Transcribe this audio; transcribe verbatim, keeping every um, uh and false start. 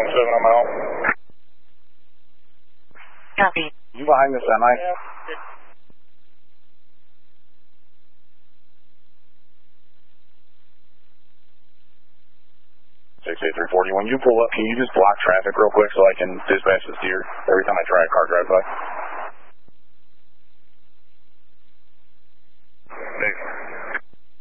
one seven, I'm out. Copy. You behind the semi? Yeah. six eight three four, when you pull up, can you just block traffic real quick so I can dispatch this deer every time I try a car drive by?